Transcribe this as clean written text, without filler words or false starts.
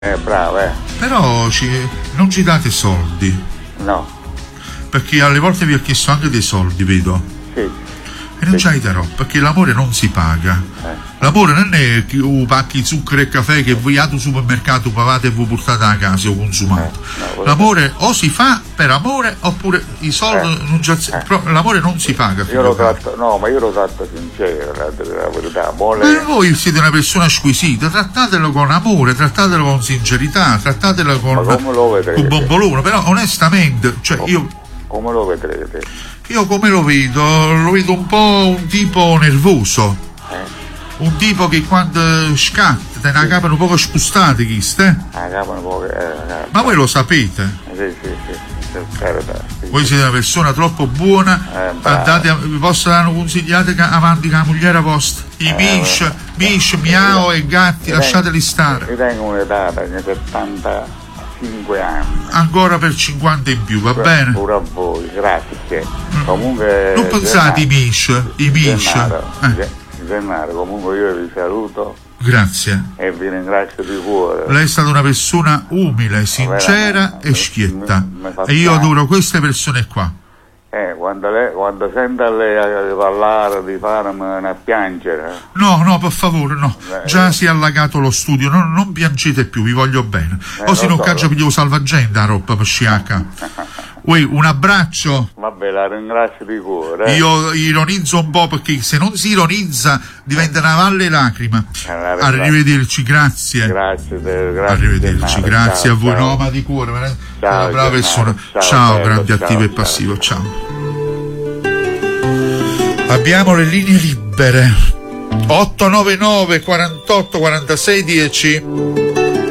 Bravo, Però non ci date soldi. No. Perché alle volte vi ho chiesto anche dei soldi, vedo. Sì. E non ci darò, perché l'amore non si paga. L'amore non è che pacchi zucchero e caffè che voi al supermercato pagate e voi portate a casa o consumato. No, l'amore o si fa per amore oppure i soldi non c'è, l'amore non si paga. Io lo tratto sincero, la verità. Ma voi siete una persona squisita, trattatelo con amore, trattatelo con sincerità, trattatelo con bombolone, però onestamente, io come lo vedrete? Io come lo vedo un po' un tipo nervoso. Un tipo che quando scatta te ne capano un po' spostati, Ma voi lo sapete? Sì. Voi siete una persona troppo buona, vi posso dare consigliate avanti con la moglie vostra. I bisci, miao e gatti, lasciateli stare. Mi tengo un'età di 75 anni. Ancora per 50 in più, va bene? Pure a voi, grazie. Comunque non pensate i bisci. Gennaro, comunque io vi saluto. Grazie. E vi ringrazio di cuore. Lei è stata una persona umile, sincera e schietta. E io adoro queste persone qua. Quando sento lei parlare di farmi a piangere. No, per favore, no. Già si è allagato lo studio, non piangete più, vi voglio bene. O se non caccia piglio salvagenda roba per sciacca. Un abbraccio. Vabbè, la ringrazio di cuore. Io ironizzo un po' perché se non si ironizza diventa una valle lacrima. Arrivederci, grazie. Grazie. Arrivederci, grazie a voi. No, ma di cuore, ciao, brava persona. Ciao, grande attivo e passivo, ciao. Abbiamo le linee libere. 899 48 46 10.